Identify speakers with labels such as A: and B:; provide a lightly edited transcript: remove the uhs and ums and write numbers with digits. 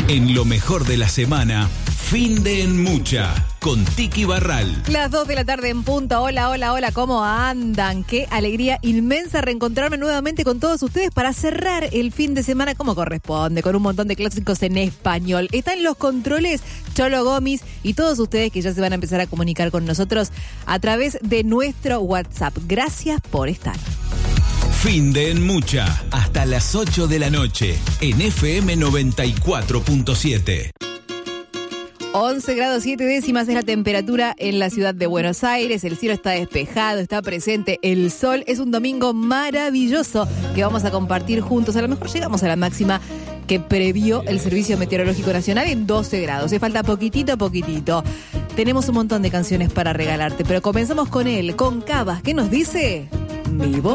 A: En lo mejor de la semana, fin de En Mucha, con Tiki Barral.
B: Las 2 de la tarde en punto. Hola, hola, hola, ¿cómo andan? Qué alegría inmensa reencontrarme nuevamente con todos ustedes para cerrar el fin de semana como corresponde, con un montón de clásicos en español. Están los controles Cholo Gómez y todos ustedes que ya se van a empezar a comunicar con nosotros a través de nuestro WhatsApp. Gracias por estar.
A: Fin de En Mucha, hasta las 8 de la noche, en FM 94.7.
B: 11 grados 7 décimas es la temperatura en la ciudad de Buenos Aires. El cielo está despejado, está presente el sol. Es un domingo maravilloso que vamos a compartir juntos. A lo mejor llegamos a la máxima que previó el Servicio Meteorológico Nacional en 12 grados. Se falta poquitito a poquitito. Tenemos un montón de canciones para regalarte, pero comenzamos con él, con Cabas. ¿Qué nos dice? Mi